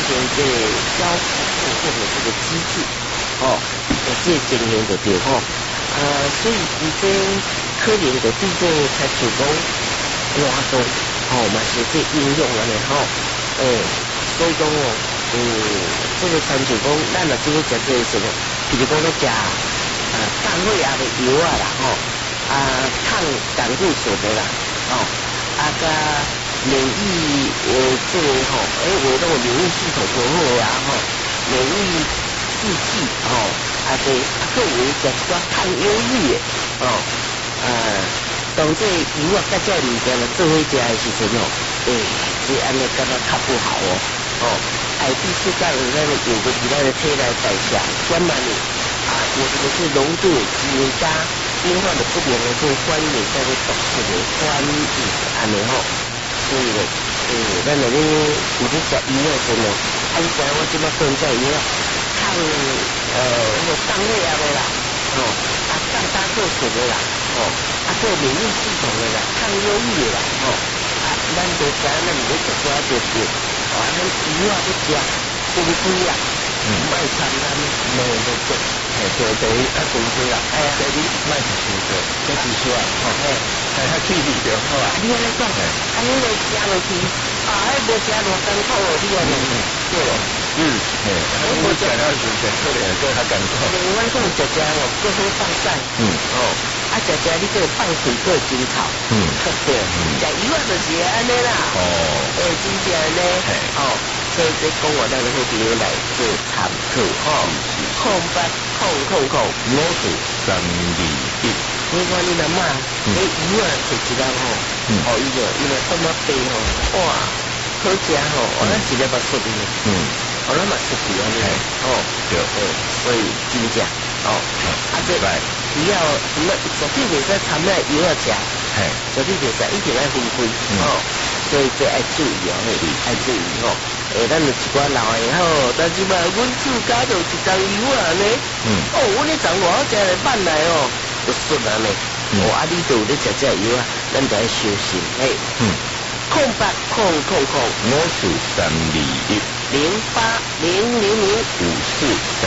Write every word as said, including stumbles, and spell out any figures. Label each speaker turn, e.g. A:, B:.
A: 行这个消除破坏的这个机制，哦，这个情形就对吼，啊，所以以前可能就对这才主讲活动，哦，嘛是这应用了呢吼，诶，所以讲哦，嗯，这个参像讲，咱若即个食这个什么，譬如讲咧食啊降血压的药啊啦吼，啊抗胆固醇的啦，哦，啊甲免疫呃这个吼，诶，我那个免疫系统不好呀吼，免疫制剂吼，啊对，啊各有食一寡抗忧郁的哦，呃，当这药啊甲这物件来做伙食的时阵吼，诶，这安尼感觉较不好哦，哦，哎，第四个咱的有个其他的体内代谢关慢的啊，有的是浓度增加，变化的不良的这关联在这毒素的关联安尼吼。所以咧，诶，咱那边有啲食药啊，真咯，啊，你知我即摆讲这药啊，抗呃那个降血压的啦，哦，啊降胆固醇的啦，哦，啊个免疫系统的啦，抗忧郁的啦，哦，啊，咱都知咱唔要食多就是，哦，咱药啊要食公规啦，唔爱参咱没有得做，嘿，对对，啊公规啦，哎呀，所以卖是输的，这技术啊，吼，嘿。哎，他气力就好啊！你安尼讲，啊，你来食落去，啊，还无食偌艰苦哦，你安尼，对咯，嗯，嘿，啊，无食了就食出来，个较艰苦。另外讲食食哦，搁好放散，嗯，哦，啊，食食你个放水个真草，嗯，对，食油啊就是安尼啦，哦，诶，真正呢，哦，所以这讲我咱好朋友来做参考，吼，空八空空空，五四三二一。你看你阿嬷，你鱼啊摕一粒吼，哦，伊就伊就放到杯吼，哇，好食吼，我咱一粒把出去，嗯，我咱嘛出去安尼，哦，对，诶，所以真正，哦，啊这只要什么绝对袂使掺咧油啊食，嘿，绝对袂使，一定爱分开，哦，所以这爱注意哦，嘿，爱注意吼，诶，咱有一寡老的吼，但是嘛，阮自家就一缸油啊呢，嗯，哦，阮咧昨晚食来饭来哦。不顺啊嘞，我阿里都咧食食药啊，咱就要小心嘿。嗯，空八空空空，五四三二一零八零零零五四三